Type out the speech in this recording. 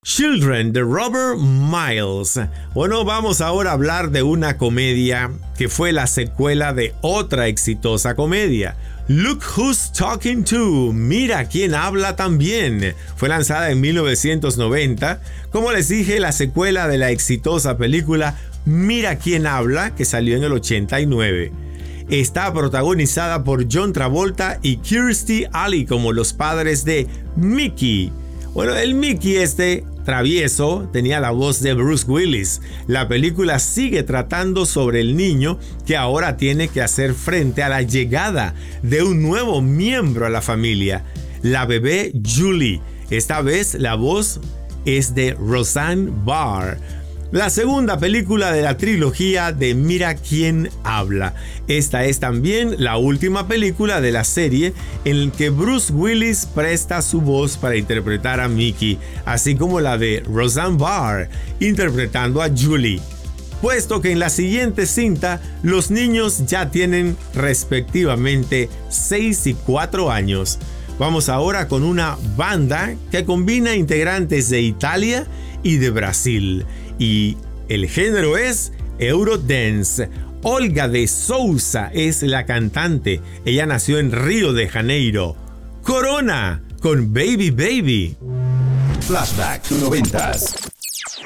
Children de Robert Miles. Bueno, vamos ahora a hablar de una comedia que fue la secuela de otra exitosa comedia. Look Who's Talking To, mira quién habla también. Fue lanzada en 1990, como les dije, la secuela de la exitosa película Mira quién habla, que salió en el 89. Está protagonizada por John Travolta y Kirstie Alley como los padres de Mickey. Bueno, el Mickey travieso tenía la voz de Bruce Willis. La película sigue tratando sobre el niño que ahora tiene que hacer frente a la llegada de un nuevo miembro a la familia, la bebé Julie. Esta vez la voz es de Roseanne Barr. La segunda película de la trilogía de Mira quién habla. Esta es también la última película de la serie en la que Bruce Willis presta su voz para interpretar a Mickey, así como la de Roseanne Barr interpretando a Julie. Puesto que en la siguiente cinta los niños ya tienen respectivamente 6 y 4 años. Vamos ahora con una banda que combina integrantes de Italia y de Brasil. Y el género es Eurodance. Olga de Souza es la cantante. Ella nació en Río de Janeiro. Corona con Baby Baby. Flashback to 90s.